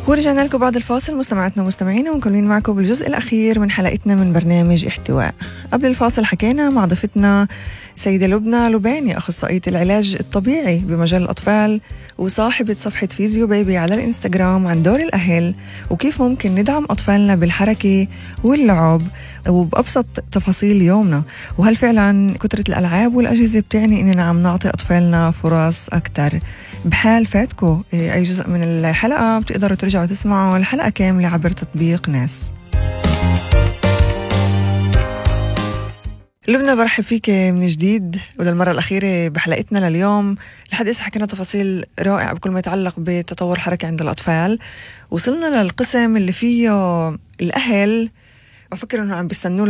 ورجعنا لكم بعد الفاصل مستمعاتنا ومستمعينا، ومكملين معكم بالجزء الأخير من حلقتنا من برنامج احتواء. قبل الفاصل حكينا مع ضيفتنا سيدة لبنى لباني، أخصائية العلاج الطبيعي بمجال الأطفال وصاحبة صفحة فيزيو بيبي على الإنستغرام، عن دور الأهل وكيف ممكن ندعم أطفالنا بالحركة واللعب وبأبسط تفاصيل يومنا، وهل فعلا كترة الألعاب والأجهزة بتعني إننا عم نعطي أطفالنا فرص أكتر؟ بحال فاتكو أي جزء من الحلقة بتقدروا ترجعوا تسمعوا الحلقة كاملة عبر تطبيق ناس. لبنى، برحب فيك من جديد وللمرة الأخيرة بحلقتنا لليوم. لحد إسا حكينا تفاصيل رائعة بكل ما يتعلق بتطور حركة عند الأطفال. وصلنا للقسم اللي فيه الأهل بفكر إنه عم بيستنوا